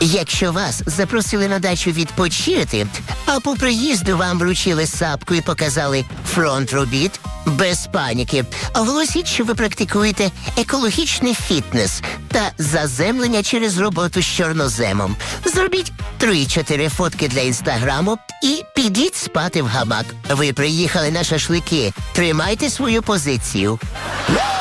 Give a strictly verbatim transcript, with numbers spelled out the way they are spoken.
Якщо вас запросили на дачу відпочити, а по приїзду вам вручили сапку і показали фронт робіт, без паніки. Оголосіть, що ви практикуєте екологічний фітнес та заземлення через роботу з чорноземом. Зробіть три-чотири фотки для інстаграму і підіть спати в гамак. Ви приїхали на шашлики. Тримайте свою позицію.